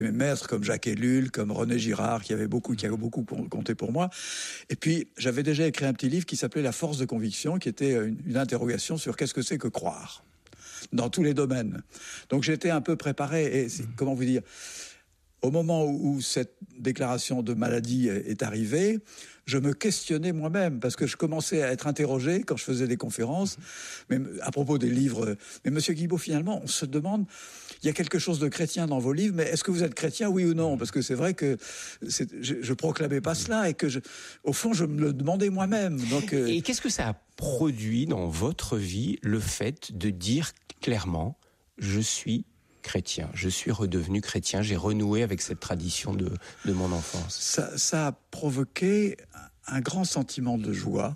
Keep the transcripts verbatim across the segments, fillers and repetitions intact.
Mes maîtres comme Jacques Ellul, comme René Girard, qui avait beaucoup, qui a beaucoup compté pour moi. Et puis, j'avais déjà écrit un petit livre qui s'appelait La force de conviction, qui était une, une interrogation sur qu'est-ce que c'est que croire, dans tous les domaines. Donc, j'étais un peu préparé, et c'est, comment vous dire, au moment où cette déclaration de maladie est arrivée, je me questionnais moi-même, parce que je commençais à être interrogé quand je faisais des conférences, mais à propos des livres. Mais Monsieur Guibaud, finalement, on se demande, il y a quelque chose de chrétien dans vos livres, mais est-ce que vous êtes chrétien, oui ou non? Parce que c'est vrai que c'est, je, je proclamais pas cela, et que, je, au fond, je me le demandais moi-même. Donc, euh... Et qu'est-ce que ça a produit dans votre vie, le fait de dire clairement, je suis chrétien, je suis redevenu chrétien, j'ai renoué avec cette tradition de, de mon enfance? Ça, ça a provoqué un grand sentiment de joie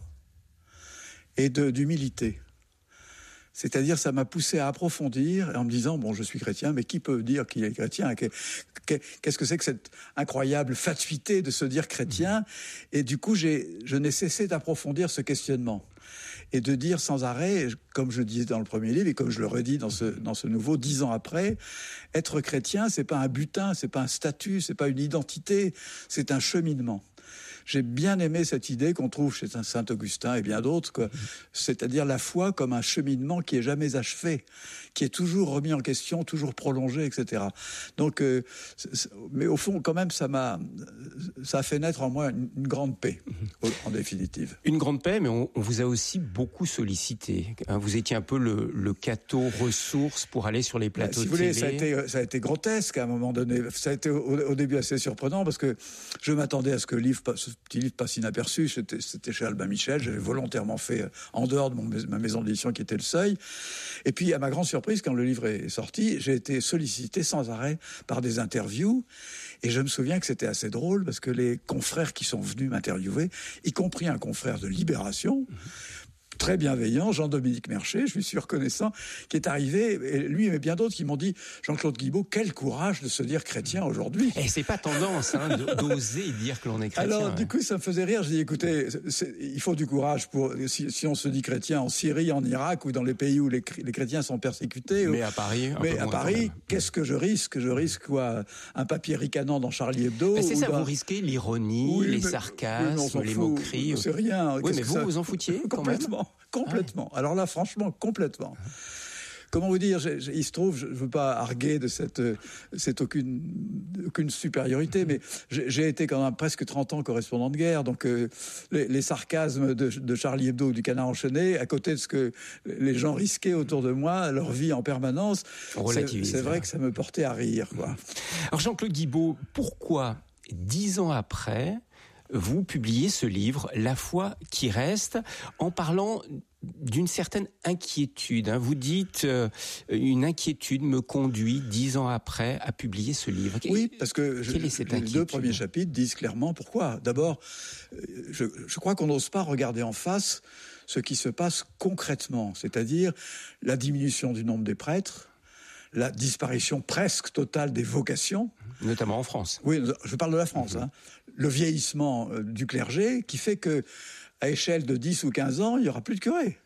et de, d'humilité. C'est-à-dire, ça m'a poussé à approfondir en me disant, bon, je suis chrétien, mais qui peut dire qu'il est chrétien? Qu'est-ce que c'est que cette incroyable fatuité de se dire chrétien? Et du coup, j'ai, je n'ai cessé d'approfondir ce questionnement et de dire sans arrêt, comme je disais dans le premier livre et comme je le redis dans ce, dans ce nouveau, dix ans après, être chrétien, c'est pas un butin, c'est pas un statut, c'est pas une identité, c'est un cheminement. J'ai bien aimé cette idée qu'on trouve chez Saint-Augustin et bien d'autres, quoi. C'est-à-dire la foi comme un cheminement qui est jamais achevé, qui est toujours remis en question, toujours prolongé, et cetera. Donc, euh, mais au fond, quand même, ça m'a, ça a fait naître en moi une, une grande paix, en définitive. Une grande paix, mais on, on vous a aussi beaucoup sollicité. Hein, vous étiez un peu le, le cateau ressource pour aller sur les plateaux si de vous voulez, télé. ça a été, ça a été grotesque à un moment donné. Ça a été au, au début assez surprenant parce que je m'attendais à ce que le livre, ce petit livre passe inaperçu. C'était, c'était chez Albin Michel. J'avais volontairement fait en dehors de mon, ma maison d'édition qui était Le Seuil. Et puis, à ma grande surprise, quand le livre est sorti, j'ai été sollicité sans arrêt par des interviews. Et je me souviens que c'était assez drôle parce que les confrères qui sont venus m'interviewer, y compris un confrère de Libération, très bienveillant, Jean-Dominique Merchet, je lui suis reconnaissant, qui est arrivé, et lui et bien d'autres qui m'ont dit, Jean-Claude Guibaud, quel courage de se dire chrétien aujourd'hui. Et c'est pas tendance, hein, d'oser dire que l'on est chrétien. Alors, hein. du coup, ça me faisait rire. J'ai dit, écoutez, c'est, il faut du courage pour, si, si on se dit chrétien en Syrie, en Irak, ou dans les pays où les, les chrétiens sont persécutés. Mais ou, à Paris, un mais peu à moins Paris, qu'est-ce que je risque? Je risque quoi? Un papier ricanant dans Charlie Hebdo? Mais c'est ça, dans... vous risquez l'ironie, oui, les mais, sarcasmes, oui, les fout, moqueries. C'est rien. Oui, mais vous, ça... vous en foutiez quand complètement, même complètement. Ah, alors là, franchement, complètement. Comment vous dire, j'ai, j'ai, il se trouve, je ne veux pas arguer de cette, cette aucune, aucune supériorité, mais j'ai, j'ai été quand même presque trente ans correspondant de guerre, donc euh, les, les sarcasmes de, de Charlie Hebdo ou du Canard enchaîné, à côté de ce que les gens risquaient autour de moi, leur vie en permanence, c'est, c'est vrai que ça me portait à rire, quoi. Alors Jean-Claude Guibaud, pourquoi, dix ans après, vous publiez ce livre, La foi qui reste, en parlant d'une certaine inquiétude. Hein. Vous dites euh, une inquiétude me conduit dix ans après à publier ce livre. Oui, parce que je, Quelle est cette les inquiétude? deux premiers chapitres disent clairement pourquoi. D'abord, je, je crois qu'on n'ose pas regarder en face ce qui se passe concrètement, c'est-à-dire la diminution du nombre des prêtres, la disparition presque totale des vocations. Notamment en France. Oui, je parle de la France. Mmh. Hein. Le vieillissement du clergé qui fait que, à échelle de dix ou quinze ans, il n'y aura plus de curés.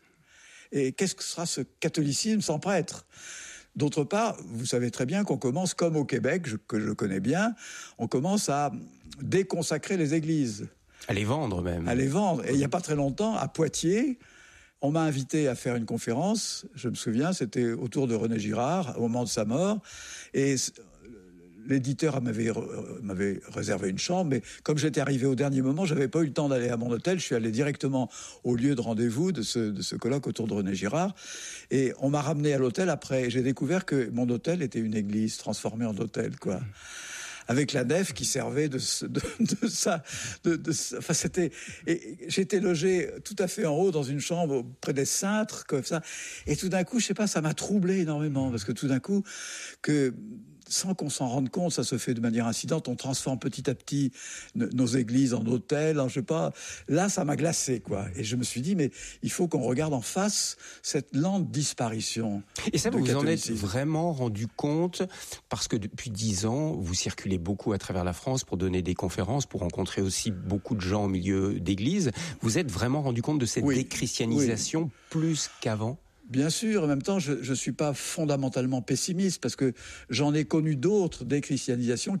Et qu'est-ce que sera ce catholicisme sans prêtre? D'autre part, vous savez très bien qu'on commence, comme au Québec, je, que je connais bien, on commence à déconsacrer les églises. À les vendre même. À les vendre. Et il n'y a pas très longtemps, à Poitiers, on m'a invité à faire une conférence, je me souviens, c'était autour de René Girard, au moment de sa mort, et l'éditeur m'avait, m'avait réservé une chambre, mais comme j'étais arrivé au dernier moment, j'avais pas eu le temps d'aller à mon hôtel, je suis allé directement au lieu de rendez-vous de ce, de ce colloque autour de René Girard, et on m'a ramené à l'hôtel après, et j'ai découvert que mon hôtel était une église transformée en hôtel, quoi. Mmh. Avec la nef qui servait de, de, de ça, de, de, enfin c'était, et j'étais logé tout à fait en haut dans une chambre près des cintres comme ça, et tout d'un coup, je sais pas, ça m'a troublé énormément parce que tout d'un coup, que sans qu'on s'en rende compte, ça se fait de manière incidente, on transforme petit à petit nos églises en hôtels, hein, je sais pas. Là, ça m'a glacé, quoi. Et je me suis dit, mais il faut qu'on regarde en face cette lente disparition. Et ça, vous vous en êtes vraiment rendu compte, parce que depuis dix ans, vous circulez beaucoup à travers la France pour donner des conférences, pour rencontrer aussi beaucoup de gens au milieu d'églises. Vous êtes vraiment rendu compte de cette oui. déchristianisation oui. plus qu'avant? Bien sûr, en même temps, je ne suis pas fondamentalement pessimiste parce que j'en ai connu d'autres déchristianisations